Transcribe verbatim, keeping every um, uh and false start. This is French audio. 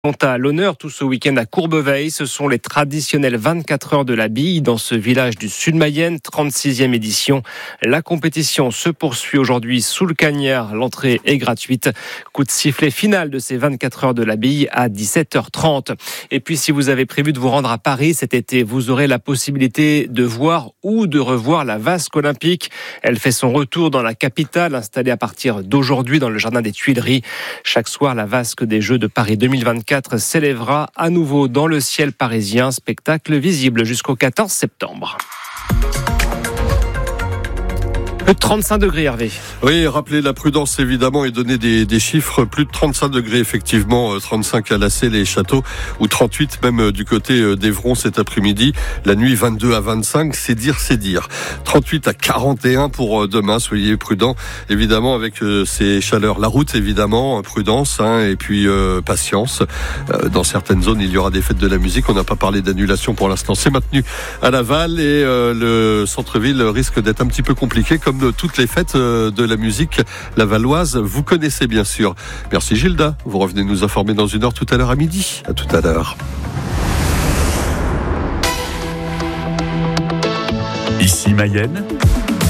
Sont à l'honneur tout ce week-end à Courbeveille. Ce sont les traditionnelles vingt-quatre heures de la bille dans ce village du Sud-Mayenne, trente-sixième édition. La compétition se poursuit aujourd'hui sous le cagnard. L'entrée est gratuite. Coup de sifflet final de ces vingt-quatre heures de la bille à dix-sept heures trente. Et puis si vous avez prévu de vous rendre à Paris cet été, vous aurez la possibilité de voir ou de revoir la Vasque olympique. Elle fait son retour dans la capitale, installée à partir d'aujourd'hui dans le jardin des Tuileries. Chaque soir, la Vasque des Jeux de Paris deux mille vingt-quatre s'élèvera à nouveau dans le ciel parisien. Spectacle visible jusqu'au quatorze septembre. Plus de trente-cinq degrés, Hervé. Oui, rappelez la prudence évidemment et donner des, des chiffres. Plus de trente-cinq degrés effectivement, trente-cinq à La Celle et Château, ou trente-huit même du côté d'Evron cet après-midi. La nuit vingt-deux à vingt-cinq, c'est dire, c'est dire. trente-huit à quarante et un pour demain, soyez prudents évidemment avec ces chaleurs. La route évidemment, prudence hein, et puis euh, patience. Euh, dans certaines zones, il y aura des fêtes de la musique. On n'a pas parlé d'annulation pour l'instant. C'est maintenu à Laval et euh, le centre-ville risque d'être un petit peu compliqué comme de toutes les fêtes de la musique lavalloise, vous connaissez bien sûr. Merci Gilda, vous revenez nous informer dans une heure tout à l'heure à midi. À tout à l'heure. Ici Mayenne.